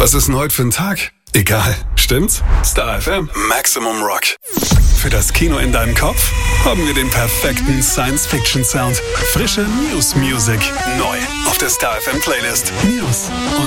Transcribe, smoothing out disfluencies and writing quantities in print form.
Was ist denn heute für ein Tag? Egal, stimmt's? Star FM, Maximum Rock. Für das Kino in deinem Kopf haben wir den perfekten Science-Fiction-Sound. Frische News-Music. Neu auf der Star FM Playlist. News.